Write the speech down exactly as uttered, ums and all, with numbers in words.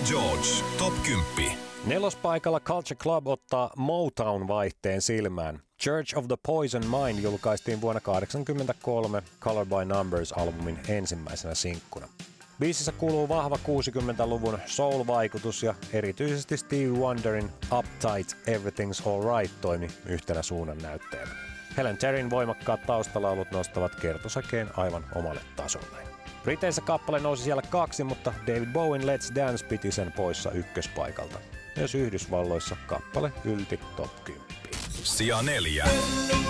Boy George, top kymmenen. Nelospaikalla Culture Club ottaa Motown-vaihteen silmään. Church of the Poison Mind julkaistiin vuonna tuhatyhdeksänsataakahdeksankymmentäkolme Color by Numbers-albumin ensimmäisenä sinkkuna. Biisissä kuuluu vahva kuusikymmentäluvun soul-vaikutus ja erityisesti Stevie Wonderin Uptight Everything's Alright toimi yhtenä suunnannäyttäjänä. Helen Terryn voimakkaat taustalaulut nostavat kertosäkeen aivan omalle tasolleen. Briteissä kappale nousi siellä kaksi, mutta David Bowen Let's Dance piti sen poissa ykköspaikalta. Myös Yhdysvalloissa kappale ylti top kymmenen. Sija neljä.